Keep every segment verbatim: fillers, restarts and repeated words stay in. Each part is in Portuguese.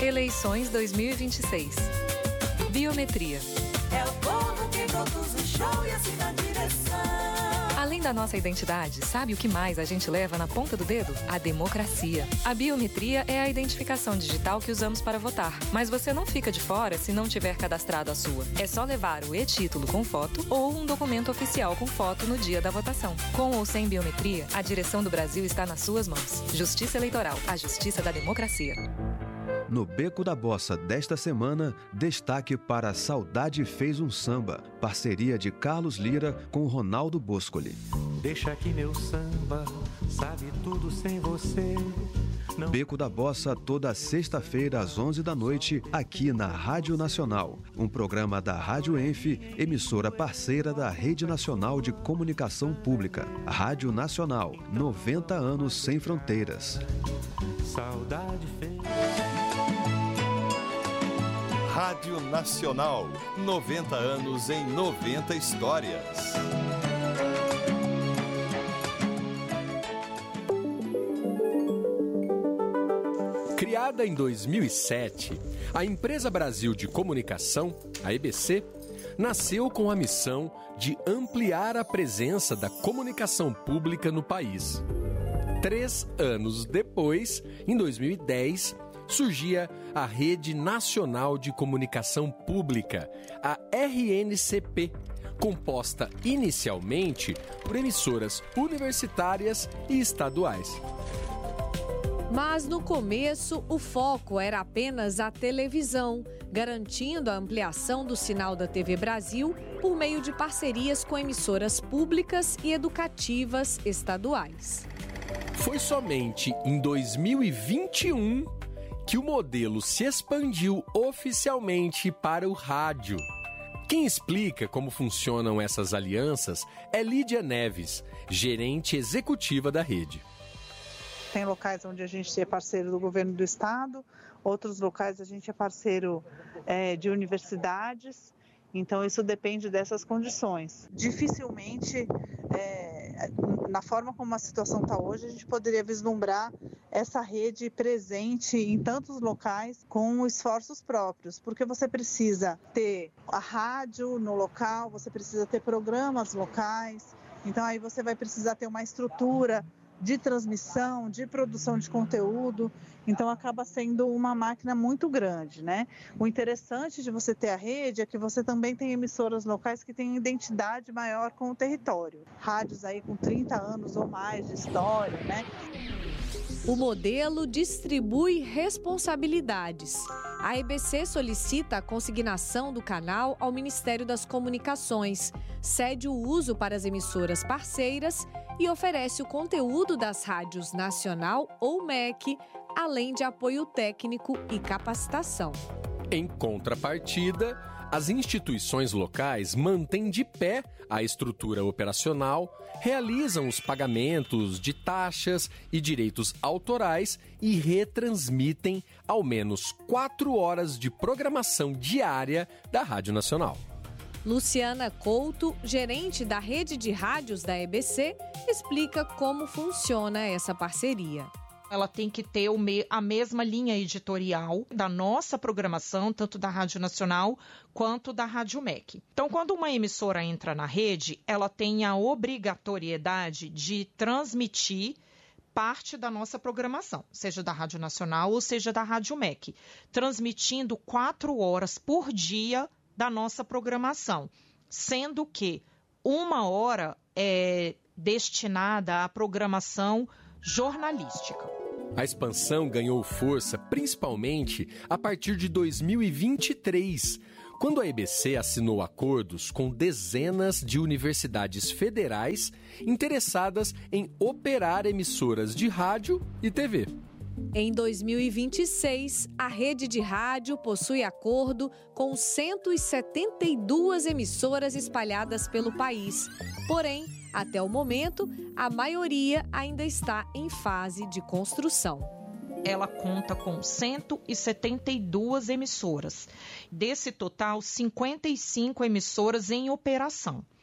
Eleições dois mil e vinte e seis. Biometria. É o povo que conduz o show e assina a direção. Além da nossa identidade, sabe o que mais a gente leva na ponta do dedo? A democracia. A biometria é a identificação digital que usamos para votar. Mas você não fica de fora se não tiver cadastrado a sua. É só levar o e-título com foto ou um documento oficial com foto no dia da votação. Com ou sem biometria, a direção do Brasil está nas suas mãos. Justiça Eleitoral, a justiça da democracia. No Beco da Bossa desta semana, destaque para Saudade Fez um Samba, parceria de Carlos Lira com Ronaldo Boscoli. Deixa que meu samba sabe tudo sem você. Não... Beco da Bossa toda sexta-feira às onze da noite, aqui na Rádio Nacional. Um programa da Rádio Enf, emissora parceira da Rede Nacional de Comunicação Pública. Rádio Nacional, noventa anos sem fronteiras. Saudade fez... Rádio Nacional, noventa anos em noventa histórias. Criada em dois mil e sete, a Empresa Brasil de Comunicação, a E B C, nasceu com a missão de ampliar a presença da comunicação pública no país. Três anos depois, em dois mil e dez, surgia a Rede Nacional de Comunicação Pública, a R N C P, composta inicialmente por emissoras universitárias e estaduais. Mas no começo, o foco era apenas a televisão, garantindo a ampliação do sinal da T V Brasil por meio de parcerias com emissoras públicas e educativas estaduais. Foi somente em dois mil e vinte e um que o modelo se expandiu oficialmente para o rádio. Quem explica como funcionam essas alianças é Lídia Neves, gerente executiva da rede. Tem locais onde a gente é parceiro do governo do estado, outros locais a gente é parceiro é, de universidades, então isso depende dessas condições. Dificilmente, é, na forma como a situação está hoje, a gente poderia vislumbrar essa rede presente em tantos locais com esforços próprios, porque você precisa ter a rádio no local, você precisa ter programas locais, então aí você vai precisar ter uma estrutura de transmissão, de produção de conteúdo, então acaba sendo uma máquina muito grande, né? O interessante de você ter a rede é que você também tem emissoras locais que têm identidade maior com o território. Rádios aí com trinta anos ou mais de história, né? O modelo distribui responsabilidades. A E B C solicita a consignação do canal ao Ministério das Comunicações, cede o uso para as emissoras parceiras e oferece o conteúdo das rádios Nacional ou M E C, além de apoio técnico e capacitação. Em contrapartida, as instituições locais mantêm de pé a estrutura operacional, realizam os pagamentos de taxas e direitos autorais e retransmitem ao menos quatro horas de programação diária da Rádio Nacional. Luciana Couto, gerente da rede de rádios da E B C, explica como funciona essa parceria. Ela tem que ter o me- a mesma linha editorial da nossa programação, tanto da Rádio Nacional quanto da Rádio M E C. Então, quando uma emissora entra na rede, ela tem a obrigatoriedade de transmitir parte da nossa programação, seja da Rádio Nacional ou seja da Rádio M E C, transmitindo quatro horas por dia da nossa programação, sendo que uma hora é destinada à programação jornalística. A expansão ganhou força principalmente a partir de dois mil e vinte e três, quando a E B C assinou acordos com dezenas de universidades federais interessadas em operar emissoras de rádio e T V. Em dois mil e vinte e seis, a rede de rádio possui acordo com cento e setenta e duas emissoras espalhadas pelo país. Porém, até o momento, a maioria ainda está em fase de construção. Ela conta com cento e setenta e duas emissoras. Desse total, cinquenta e cinco emissoras em operação.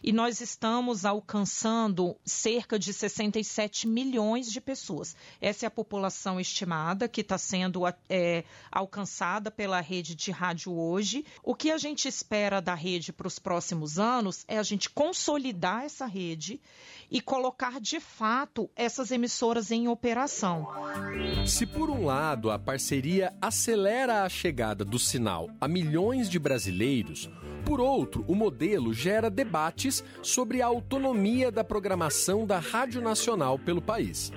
e nós estamos alcançando cerca de sessenta e sete milhões de pessoas. Essa é a população estimada que está sendo é, alcançada pela rede de rádio hoje. O que a gente espera da rede para os próximos anos é a gente consolidar essa rede e colocar de fato essas emissoras em operação. Se por um lado a parceria acelera a chegada do sinal a milhões de brasileiros, por outro, o modelo gera debates sobre a autonomia da programação da Rádio Nacional pelo país.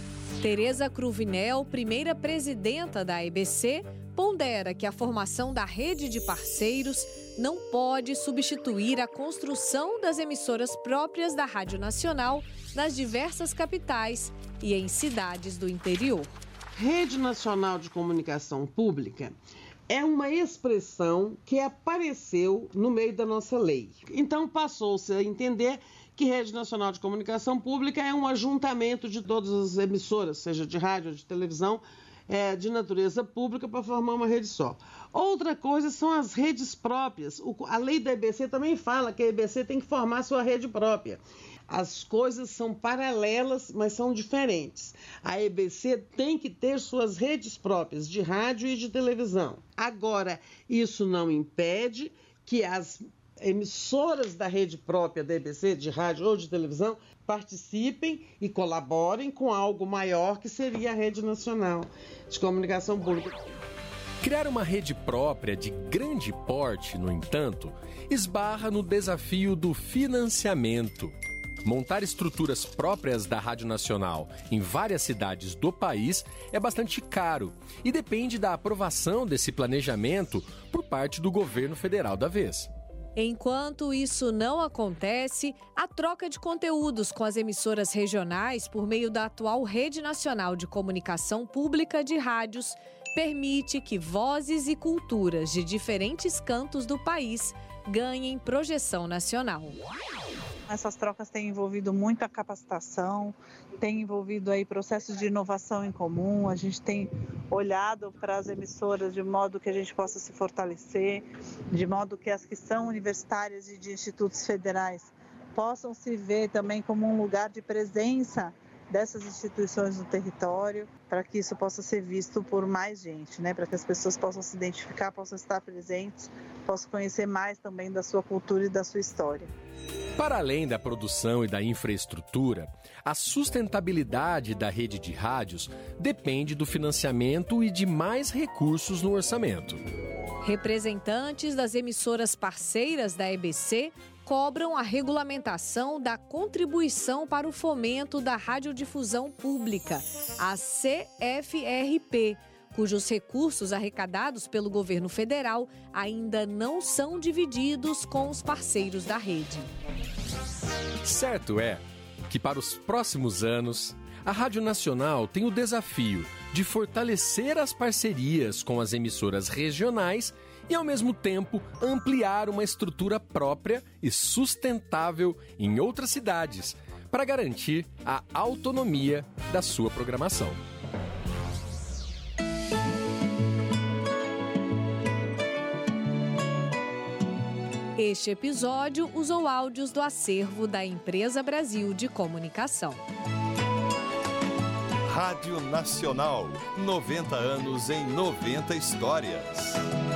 Tereza Cruvinel, primeira presidenta da E B C, pondera que a formação da rede de parceiros não pode substituir a construção das emissoras próprias da Rádio Nacional nas diversas capitais e em cidades do interior. Rede Nacional de Comunicação Pública é uma expressão que apareceu no meio da nossa lei. Então passou-se a entender que Rede Nacional de Comunicação Pública é um ajuntamento de todas as emissoras, seja de rádio ou de televisão, é, de natureza pública, para formar uma rede só. Outra coisa são as redes próprias. O, a lei da E B C também fala que a E B C tem que formar sua rede própria. As coisas são paralelas, mas são diferentes. A E B C tem que ter suas redes próprias de rádio e de televisão. Agora, isso não impede que as emissoras da rede própria da E B C, de rádio ou de televisão, participem e colaborem com algo maior que seria a Rede Nacional de Comunicação Pública. Criar uma rede própria de grande porte, no entanto, esbarra no desafio do financiamento. Montar estruturas próprias da Rádio Nacional em várias cidades do país é bastante caro e depende da aprovação desse planejamento por parte do governo federal da vez. Enquanto isso não acontece, a troca de conteúdos com as emissoras regionais por meio da atual Rede Nacional de Comunicação Pública de Rádios permite que vozes e culturas de diferentes cantos do país ganhem projeção nacional. Essas trocas têm envolvido muita capacitação, têm envolvido aí processos de inovação em comum. A gente tem olhado para as emissoras de modo que a gente possa se fortalecer, de modo que as que são universitárias e de institutos federais possam se ver também como um lugar de presença dessas instituições no território, para que isso possa ser visto por mais gente, né? Para que as pessoas possam se identificar, possam estar presentes, possam conhecer mais também da sua cultura e da sua história. Para além da produção e da infraestrutura, a sustentabilidade da rede de rádios depende do financiamento e de mais recursos no orçamento. Representantes das emissoras parceiras da E B C cobram a regulamentação da contribuição para o fomento da radiodifusão pública, a C F R P, cujos recursos arrecadados pelo governo federal ainda não são divididos com os parceiros da rede. Certo é que para os próximos anos, a Rádio Nacional tem o desafio de fortalecer as parcerias com as emissoras regionais e, ao mesmo tempo, ampliar uma estrutura própria e sustentável em outras cidades para garantir a autonomia da sua programação. Este episódio usou áudios do acervo da Empresa Brasil de Comunicação. Rádio Nacional, noventa anos em noventa histórias.